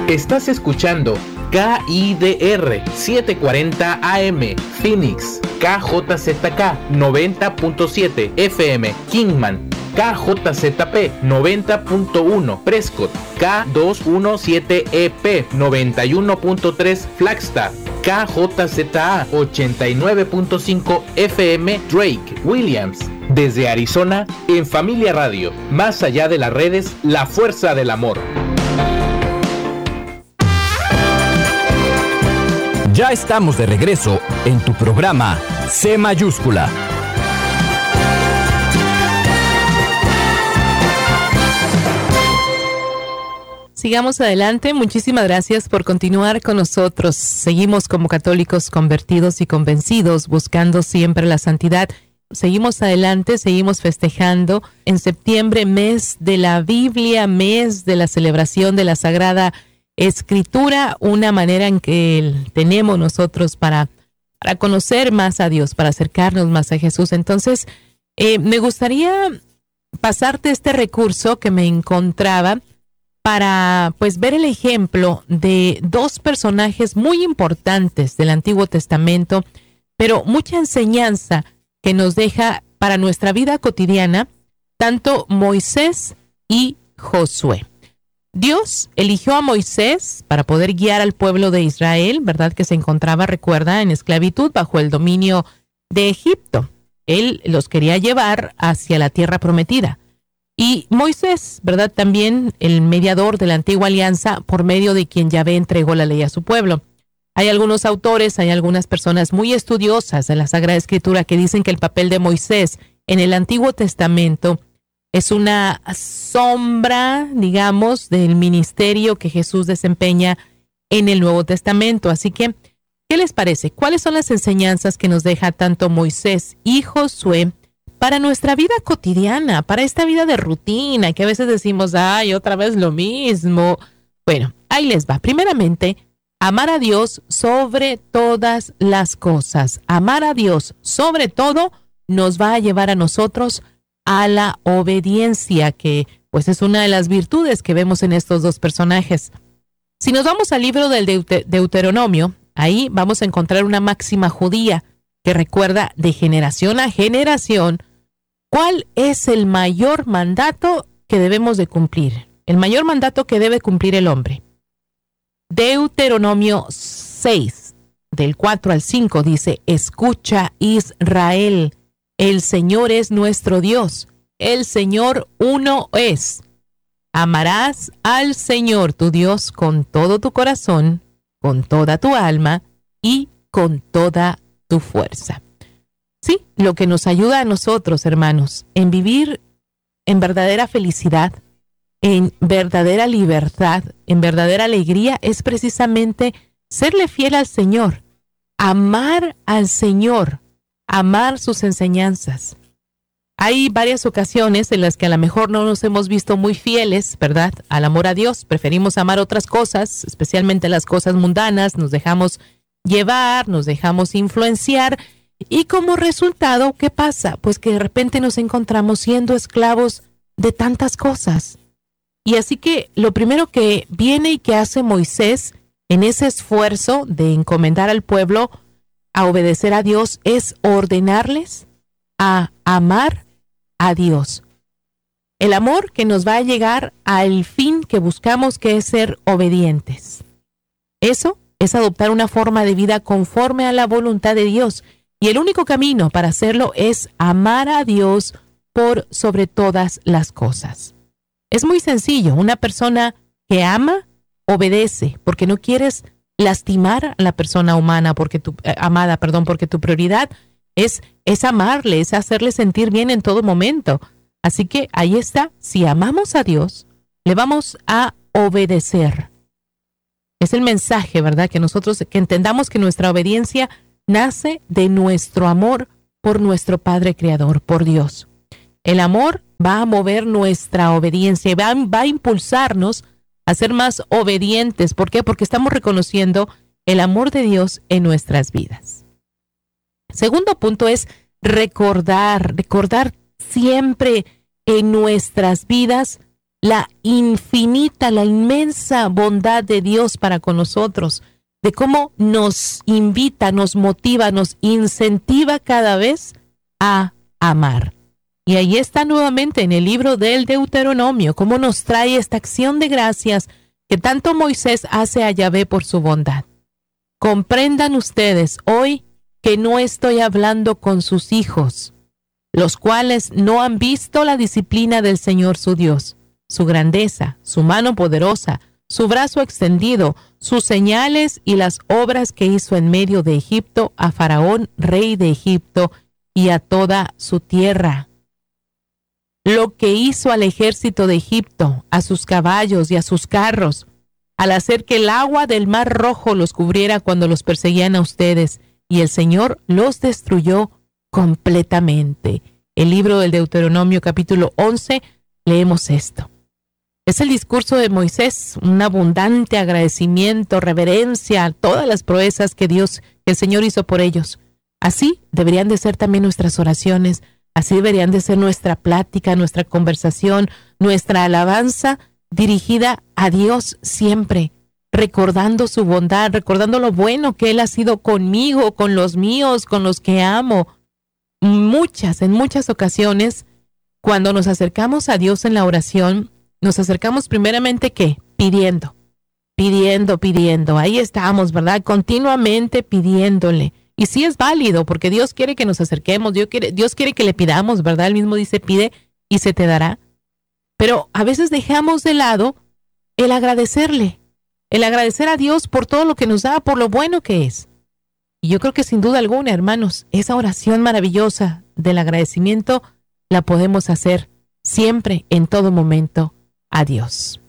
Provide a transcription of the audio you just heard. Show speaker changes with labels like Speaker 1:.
Speaker 1: Estás escuchando KIDR 740 AM Phoenix, KJZK 90.7 FM Kingman, KJZP 90.1 Prescott, K217EP 91.3 Flagstaff, KJZA 89.5 FM Drake Williams. Desde Arizona, en Familia Radio, más allá de las redes, la fuerza del amor.
Speaker 2: Ya estamos de regreso en tu programa C mayúscula.
Speaker 3: Sigamos adelante. Muchísimas gracias por continuar con nosotros. Seguimos como católicos convertidos y convencidos, buscando siempre la santidad. Seguimos adelante, seguimos festejando en septiembre, mes de la Biblia, mes de la celebración de la Sagrada Escritura, una manera en que tenemos nosotros para conocer más a Dios, para acercarnos más a Jesús. Entonces, me gustaría pasarte este recurso que me encontraba para ver el ejemplo de dos personajes muy importantes del Antiguo Testamento, pero mucha enseñanza que nos deja para nuestra vida cotidiana, tanto Moisés y Josué. Dios eligió a Moisés para poder guiar al pueblo de Israel, ¿verdad? Que se encontraba, recuerda, en esclavitud bajo el dominio de Egipto. Él los quería llevar hacia la tierra prometida. Y Moisés, ¿verdad? También el mediador de la antigua alianza, por medio de quien Yahvé entregó la ley a su pueblo. Hay algunos autores, hay algunas personas muy estudiosas de la Sagrada Escritura que dicen que el papel de Moisés en el Antiguo Testamento es una sombra, digamos, del ministerio que Jesús desempeña en el Nuevo Testamento. Así que, ¿qué les parece? ¿Cuáles son las enseñanzas que nos deja tanto Moisés y Josué para nuestra vida cotidiana, para esta vida de rutina, que a veces decimos, ay, otra vez lo mismo? Bueno, ahí les va. Primeramente, amar a Dios sobre todas las cosas. Amar a Dios sobre todo nos va a llevar a nosotros a la obediencia, que pues es una de las virtudes que vemos en estos dos personajes. Si nos vamos al libro del Deuteronomio, ahí vamos a encontrar una máxima judía que recuerda de generación a generación cuál es el mayor mandato que debemos de cumplir, el mayor mandato que debe cumplir el hombre. Deuteronomio 6, del 4 al 5, dice: escucha, Israel, el Señor es nuestro Dios, el Señor uno es. Amarás al Señor tu Dios con todo tu corazón, con toda tu alma y con toda tu fuerza. Sí, lo que nos ayuda a nosotros, hermanos, en vivir en verdadera felicidad, en verdadera libertad, en verdadera alegría, es precisamente serle fiel al Señor, amar al Señor, amar sus enseñanzas. Hay varias ocasiones en las que a lo mejor no nos hemos visto muy fieles, ¿verdad?, al amor a Dios. Preferimos amar otras cosas, especialmente las cosas mundanas, nos dejamos llevar, nos dejamos influenciar, y como resultado, ¿qué pasa? Pues que de repente nos encontramos siendo esclavos de tantas cosas. Y así que lo primero que viene y que hace Moisés en ese esfuerzo de encomendar al pueblo a obedecer a Dios es ordenarles a amar a Dios. El amor que nos va a llegar al fin que buscamos, que es ser obedientes. Eso es adoptar una forma de vida conforme a la voluntad de Dios. Y el único camino para hacerlo es amar a Dios por sobre todas las cosas. Es muy sencillo. Una persona que ama, obedece, porque no quieres lastimar a la persona humana, porque tu prioridad es amarle, es hacerle sentir bien en todo momento. Así que ahí está. Si amamos a Dios, le vamos a obedecer. Es el mensaje, ¿verdad? Que entendamos que nuestra obediencia nace de nuestro amor por nuestro Padre Creador, por Dios. El amor va a mover nuestra obediencia y va a impulsarnos a ser más obedientes. ¿Por qué? Porque estamos reconociendo el amor de Dios en nuestras vidas. Segundo punto es recordar siempre en nuestras vidas la infinita, la inmensa bondad de Dios para con nosotros, de cómo nos invita, nos motiva, nos incentiva cada vez a amar. Y ahí está nuevamente en el libro del Deuteronomio, cómo nos trae esta acción de gracias que tanto Moisés hace a Yahvé por su bondad. Comprendan ustedes hoy que no estoy hablando con sus hijos, los cuales no han visto la disciplina del Señor su Dios, su grandeza, su mano poderosa, su brazo extendido, sus señales y las obras que hizo en medio de Egipto a Faraón, rey de Egipto, y a toda su tierra. Lo que hizo al ejército de Egipto, a sus caballos y a sus carros, al hacer que el agua del Mar Rojo los cubriera cuando los perseguían a ustedes, y el Señor los destruyó completamente. El libro del Deuteronomio capítulo 11, leemos esto. Es el discurso de Moisés, un abundante agradecimiento, reverencia a todas las proezas que el Señor hizo por ellos. Así deberían de ser también nuestras oraciones, así deberían de ser nuestra plática, nuestra conversación, nuestra alabanza dirigida a Dios siempre, recordando su bondad, recordando lo bueno que Él ha sido conmigo, con los míos, con los que amo. En muchas ocasiones, cuando nos acercamos a Dios en la oración, nos acercamos primeramente, ¿qué? Pidiendo. Ahí estamos, ¿verdad? Continuamente pidiéndole. Y sí es válido, porque Dios quiere que nos acerquemos, Dios quiere que le pidamos, ¿verdad? Él mismo dice, pide y se te dará. Pero a veces dejamos de lado el agradecer a Dios por todo lo que nos da, por lo bueno que es. Y yo creo que sin duda alguna, hermanos, esa oración maravillosa del agradecimiento la podemos hacer siempre, en todo momento, a Dios.